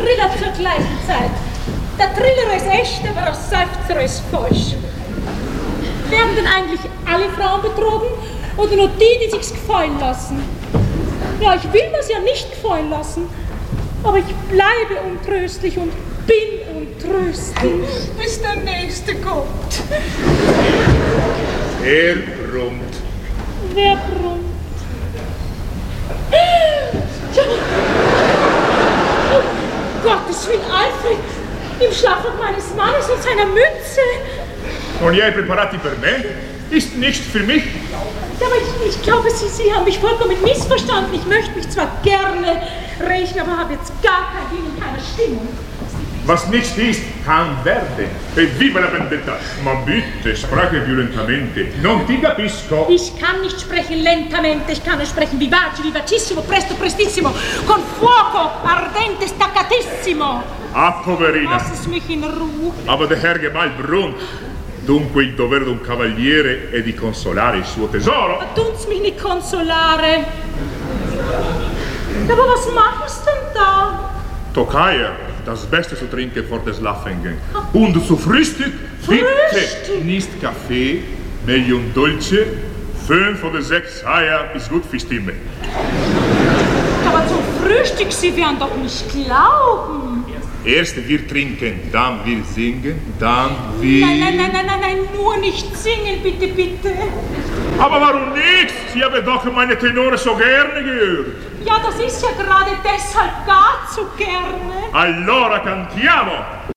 Triller zur gleichen Zeit. Der Triller ist echt, aber der Seufzer ist falsch. Werden denn eigentlich alle Frauen betrogen oder nur die, die sich's gefallen lassen? Ja, ich will mir's ja nicht gefallen lassen, aber ich bleibe untröstlich und bin untröstlich. Bis der Nächste kommt. Er brummt. Wer brummt? Ja. Oh, Gottes Willen, Alfred! Im Schlafrock meines Mannes und seiner Mütze! Non li hai preparati per me? Ist nicht für mich? Ja, aber ich glaube, Sie haben mich vollkommen missverstanden. Ich möchte mich zwar gerne rächen, aber habe jetzt gar kein Ding in keiner Stimmung. Was nicht ist, kann werden. E viva la vendetta! Ma bitte, spreche più lentamente. Non ti capisco. Ich kann nicht sprechen lentamente, ich kann nur sprechen vivace, vivacissimo, presto, prestissimo, con fuoco, ardente, staccatissimo. Ah, poverina. Lass es mich in Ruhe. Aber der Herr Gemahl brummt. Dunque il dovere d'un cavaliere è di consolare il suo tesoro. Ma tun's mich nicht consolare. Aber was machst denn da? Tokayer, das Beste zu trinken vor des Laffengen. Und zu Frühstück, bitte nicht Kaffee, meglio un dolce. 5 oder 6 Eier ist gut für Stimme. Aber zum Frühstück, Sie werden doch nicht glauben. Erst wir trinken, dann wir singen, dann wir... Nein, nur nicht singen, bitte, bitte. Aber warum nicht? Sie haben doch meine Tenore so gerne gehört. Ja, das ist ja gerade deshalb gar zu gerne. Allora cantiamo!